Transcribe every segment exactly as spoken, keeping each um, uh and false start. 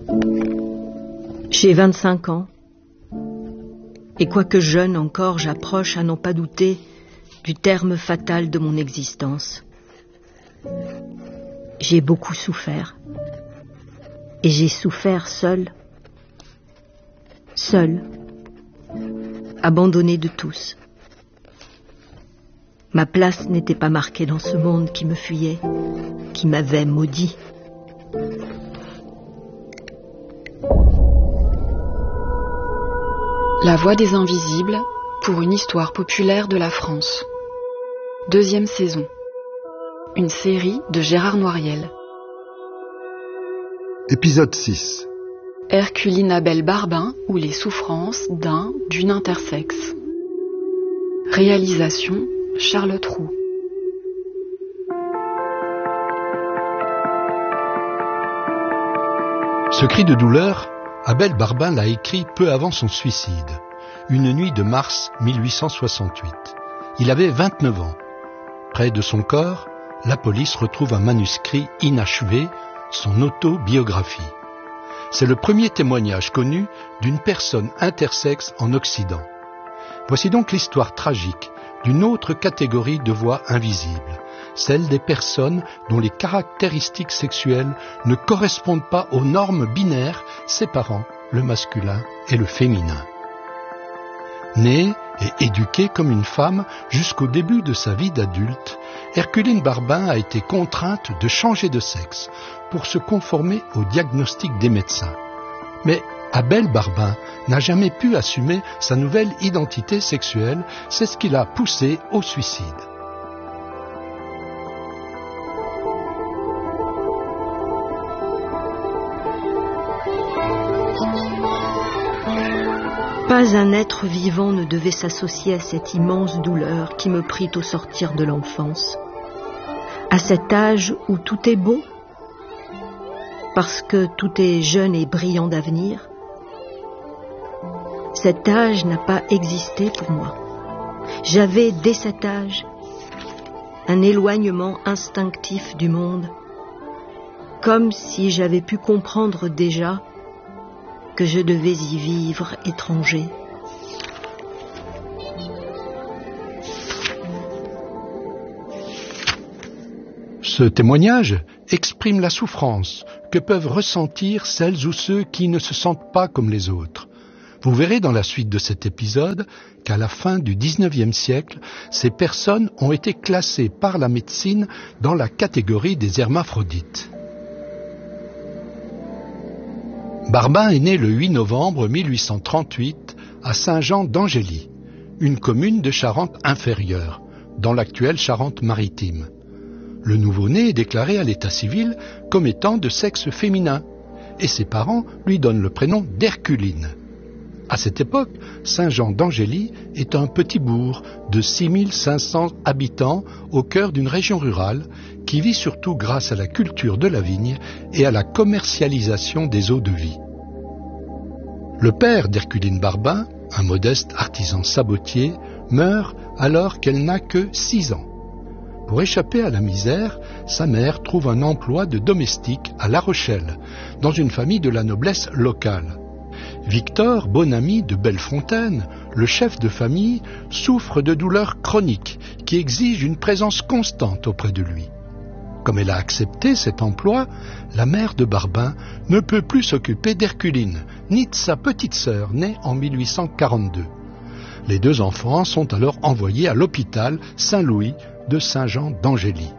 J'ai vingt-cinq ans. Et quoique jeune encore, j'approche à n'en pas douter du terme fatal de mon existence. J'ai beaucoup souffert. Et j'ai souffert seul. Seul. Abandonné de tous. Ma place n'était pas marquée dans ce monde qui me fuyait, qui m'avait maudit. La Voix des Invisibles pour une histoire populaire de la France. Deuxième saison. Une série de Gérard Noiriel. Épisode six. Herculine Abel Barbin ou les souffrances d'un, d'une intersexe. Réalisation Charlotte Roux. Ce cri de douleur, Abel Barbin l'a écrit peu avant son suicide, une nuit de mars mille huit cent soixante-huit. Il avait vingt-neuf ans. Près de son corps, la police retrouve un manuscrit inachevé, son autobiographie. C'est le premier témoignage connu d'une personne intersexe en Occident. Voici donc l'histoire tragique d'une autre catégorie de voix invisibles, celle des personnes dont les caractéristiques sexuelles ne correspondent pas aux normes binaires séparant le masculin et le féminin. Née et éduquée comme une femme jusqu'au début de sa vie d'adulte, Herculine Barbin a été contrainte de changer de sexe pour se conformer au diagnostic des médecins. Mais Abel Barbin n'a jamais pu assumer sa nouvelle identité sexuelle, c'est ce qui l'a poussé au suicide. Pas un être vivant ne devait s'associer à cette immense douleur qui me prit au sortir de l'enfance. À cet âge où tout est beau, parce que tout est jeune et brillant d'avenir, cet âge n'a pas existé pour moi. J'avais, dès cet âge, un éloignement instinctif du monde, comme si j'avais pu comprendre déjà que je devais y vivre étranger. Ce témoignage exprime la souffrance que peuvent ressentir celles ou ceux qui ne se sentent pas comme les autres. Vous verrez dans la suite de cet épisode qu'à la fin du dix-neuvième siècle, ces personnes ont été classées par la médecine dans la catégorie des hermaphrodites. Barbin est né le huit novembre mille huit cent trente-huit à Saint-Jean d'Angély, une commune de Charente-Inférieure, dans l'actuelle Charente-Maritime. Le nouveau-né est déclaré à l'état civil comme étant de sexe féminin, et ses parents lui donnent le prénom d'Herculine. À cette époque, Saint-Jean d'Angély est un petit bourg de six mille cinq cents habitants au cœur d'une région rurale qui vit surtout grâce à la culture de la vigne et à la commercialisation des eaux de vie. Le père d'Herculine Barbin, un modeste artisan sabotier, meurt alors qu'elle n'a que six ans. Pour échapper à la misère, sa mère trouve un emploi de domestique à La Rochelle, dans une famille de la noblesse locale. Victor, bon ami de Bellefontaine, le chef de famille, souffre de douleurs chroniques qui exigent une présence constante auprès de lui. Comme elle a accepté cet emploi, la mère de Barbin ne peut plus s'occuper d'Herculine, ni de sa petite sœur née en mille huit cent quarante-deux. Les deux enfants sont alors envoyés à l'hôpital Saint-Louis de Saint-Jean d'Angély.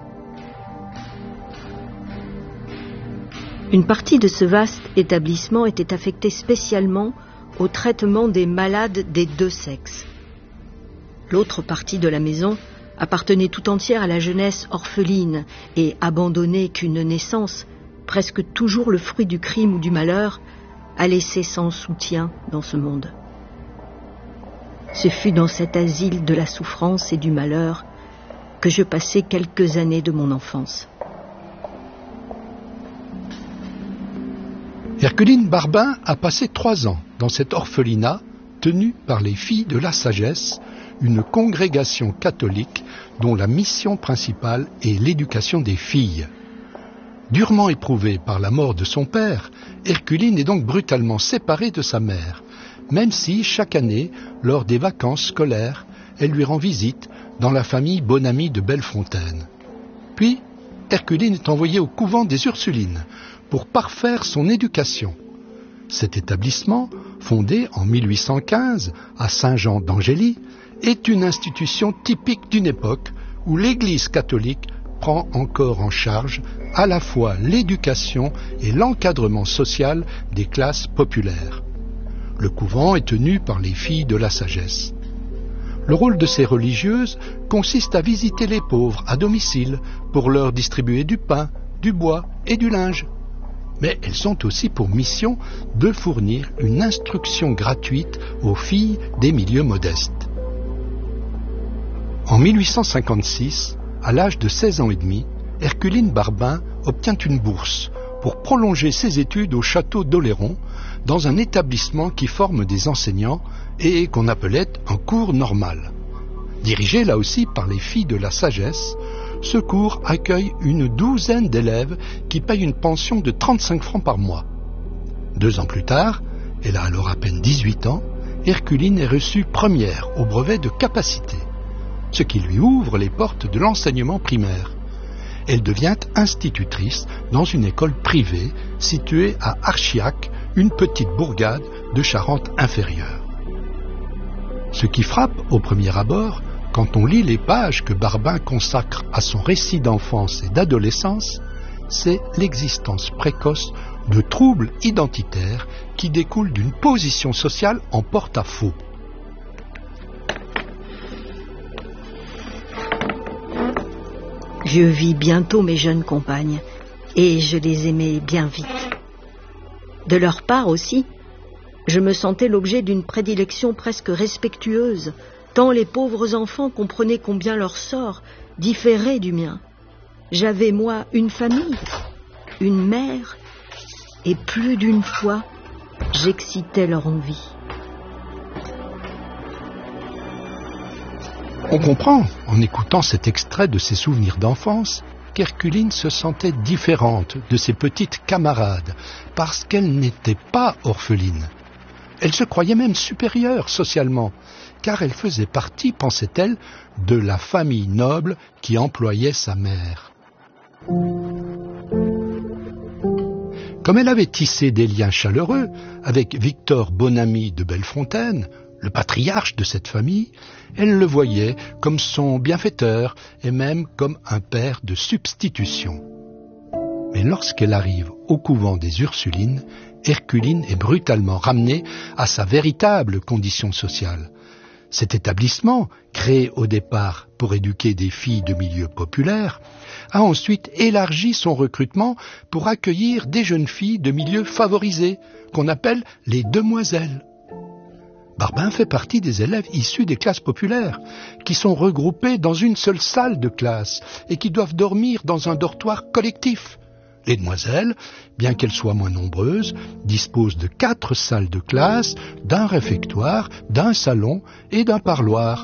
Une partie de ce vaste établissement était affectée spécialement au traitement des malades des deux sexes. L'autre partie de la maison appartenait tout entière à la jeunesse orpheline et abandonnée qu'une naissance, presque toujours le fruit du crime ou du malheur, a laissé sans soutien dans ce monde. Ce fut dans cet asile de la souffrance et du malheur que je passai quelques années de mon enfance. Herculine Barbin a passé trois ans dans cet orphelinat tenu par les Filles de la Sagesse, une congrégation catholique dont la mission principale est l'éducation des filles. Durement éprouvée par la mort de son père, Herculine est donc brutalement séparée de sa mère, même si, chaque année, lors des vacances scolaires, elle lui rend visite dans la famille Bonamy de Bellefontaine. Puis, Herculine est envoyée au couvent des Ursulines pour parfaire son éducation. Cet établissement, fondé en mille huit cent quinze à Saint-Jean d'Angély, est une institution typique d'une époque où l'Église catholique prend encore en charge à la fois l'éducation et l'encadrement social des classes populaires. Le couvent est tenu par les filles de la sagesse. Le rôle de ces religieuses consiste à visiter les pauvres à domicile pour leur distribuer du pain, du bois et du linge. Mais elles ont aussi pour mission de fournir une instruction gratuite aux filles des milieux modestes. En mille huit cent cinquante-six, à l'âge de seize ans et demi, Herculine Barbin obtient une bourse pour prolonger ses études au château d'Oléron, dans un établissement qui forme des enseignants et qu'on appelait un cours normal. Dirigé là aussi par les filles de la sagesse, ce cours accueille une douzaine d'élèves qui payent une pension de trente-cinq francs par mois. Deux ans plus tard, elle a alors à peine dix-huit ans, Herculine est reçue première au brevet de capacité, ce qui lui ouvre les portes de l'enseignement primaire. Elle devient institutrice dans une école privée située à Archiac, une petite bourgade de Charente-Inférieure. Ce qui frappe au premier abord, quand on lit les pages que Barbin consacre à son récit d'enfance et d'adolescence, c'est l'existence précoce de troubles identitaires qui découlent d'une position sociale en porte-à-faux. Je vis bientôt mes jeunes compagnes, et je les aimais bien vite. De leur part aussi, je me sentais l'objet d'une prédilection presque respectueuse, tant les pauvres enfants comprenaient combien leur sort différait du mien. J'avais, moi, une famille, une mère, et plus d'une fois, j'excitais leur envie. On comprend, en écoutant cet extrait de ses souvenirs d'enfance, qu'Herculine se sentait différente de ses petites camarades, parce qu'elle n'était pas orpheline. Elle se croyait même supérieure socialement, car elle faisait partie, pensait-elle, de la famille noble qui employait sa mère. Comme elle avait tissé des liens chaleureux avec Victor Bonamy de Bellefontaine, le patriarche de cette famille, elle le voyait comme son bienfaiteur et même comme un père de substitution. Mais lorsqu'elle arrive au couvent des Ursulines, Herculine est brutalement ramenée à sa véritable condition sociale. Cet établissement, créé au départ pour éduquer des filles de milieux populaires, a ensuite élargi son recrutement pour accueillir des jeunes filles de milieux favorisés, qu'on appelle les demoiselles. Barbin fait partie des élèves issus des classes populaires, qui sont regroupés dans une seule salle de classe et qui doivent dormir dans un dortoir collectif. Les demoiselles, bien qu'elles soient moins nombreuses, disposent de quatre salles de classe, d'un réfectoire, d'un salon et d'un parloir.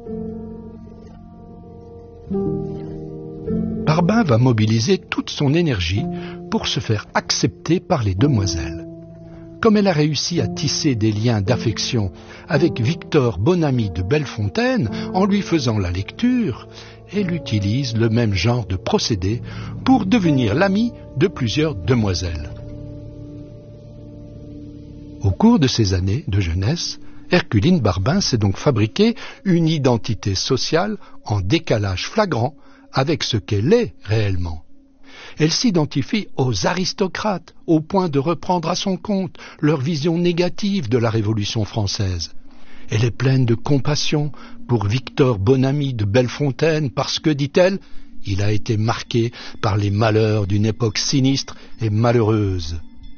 Barbin va mobiliser toute son énergie pour se faire accepter par les demoiselles. Comme elle a réussi à tisser des liens d'affection avec Victor Bonamy de Bellefontaine en lui faisant la lecture, elle utilise le même genre de procédé pour devenir l'amie de plusieurs demoiselles. Au cours de ces années de jeunesse, Herculine Barbin s'est donc fabriqué une identité sociale en décalage flagrant avec ce qu'elle est réellement. Elle s'identifie aux aristocrates au point de reprendre à son compte leur vision négative de la Révolution française. Elle est pleine de compassion pour Victor Bonamy de Bellefontaine parce que, dit-elle, il a été marqué par les malheurs d'une époque sinistre et malheureuse.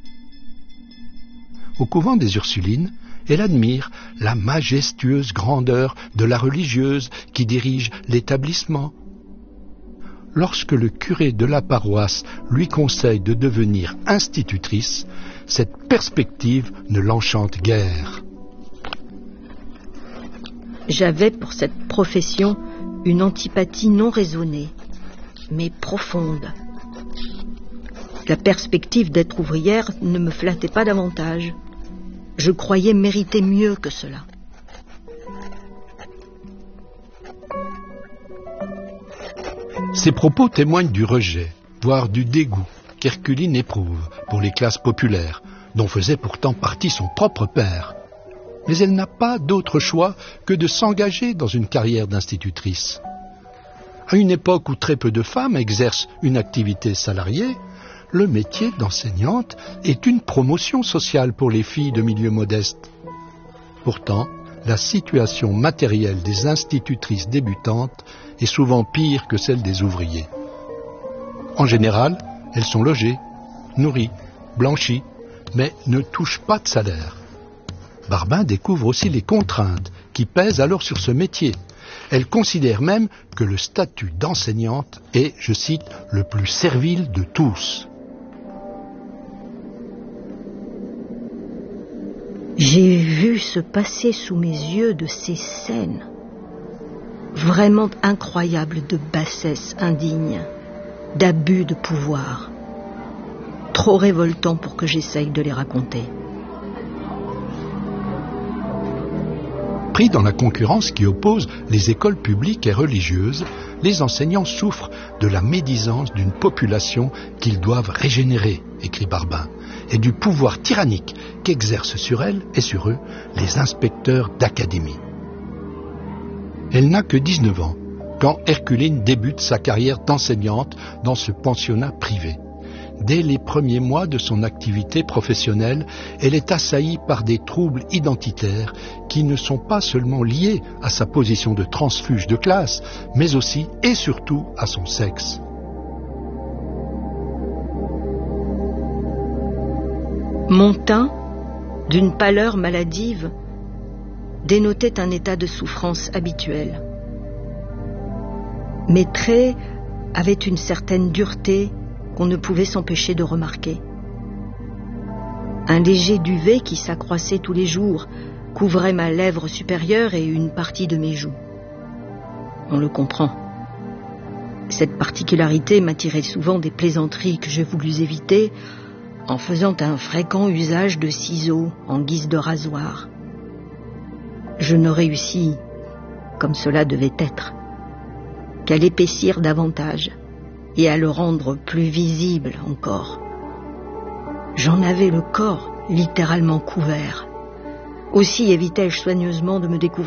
Au couvent des Ursulines, elle admire la majestueuse grandeur de la religieuse qui dirige l'établissement. Lorsque le curé de la paroisse lui conseille de devenir institutrice, cette perspective ne l'enchante guère. J'avais pour cette profession une antipathie non raisonnée, mais profonde. La perspective d'être ouvrière ne me flattait pas davantage. Je croyais mériter mieux que cela. Ces propos témoignent du rejet, voire du dégoût qu'Herculine éprouve pour les classes populaires, dont faisait pourtant partie son propre père. Mais elle n'a pas d'autre choix que de s'engager dans une carrière d'institutrice. À une époque où très peu de femmes exercent une activité salariée, le métier d'enseignante est une promotion sociale pour les filles de milieu modeste. Pourtant, la situation matérielle des institutrices débutantes est souvent pire que celle des ouvriers. En général, elles sont logées, nourries, blanchies, mais ne touchent pas de salaire. Barbin découvre aussi les contraintes qui pèsent alors sur ce métier. Elle considère même que le statut d'enseignante est, je cite, le plus servile de tous. J'ai vu se passer sous mes yeux de ces scènes vraiment incroyables de bassesse indigne, d'abus de pouvoir, trop révoltants pour que j'essaye de les raconter. Pris dans la concurrence qui oppose les écoles publiques et religieuses, les enseignants souffrent de la médisance d'une population qu'ils doivent régénérer, écrit Barbin, et du pouvoir tyrannique qu'exercent sur elles et sur eux les inspecteurs d'académie. Elle n'a que dix-neuf ans quand Herculine débute sa carrière d'enseignante dans ce pensionnat privé. Dès les premiers mois de son activité professionnelle, elle est assaillie par des troubles identitaires qui ne sont pas seulement liés à sa position de transfuge de classe, mais aussi et surtout à son sexe. Mon teint, d'une pâleur maladive, dénotait un état de souffrance habituel. Mes traits avaient une certaine dureté qu'on ne pouvait s'empêcher de remarquer. Un léger duvet qui s'accroissait tous les jours couvrait ma lèvre supérieure et une partie de mes joues. On le comprend. Cette particularité m'attirait souvent des plaisanteries que j'ai voulu éviter en faisant un fréquent usage de ciseaux en guise de rasoir. Je ne réussis, comme cela devait être, qu'à l'épaissir davantage et à le rendre plus visible encore. J'en avais le corps littéralement couvert. Aussi évitais-je soigneusement de me découvrir